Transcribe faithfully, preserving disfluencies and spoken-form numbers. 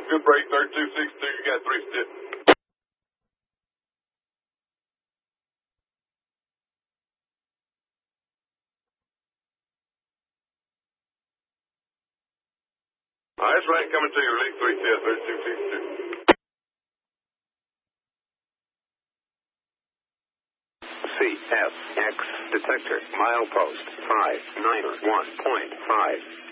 Good break, thirty-two sixty-two, you got three stiff. All right, that's right, coming to you, release three stiff, thirty-two sixty-two. C F X detector, milepost five nine one point five.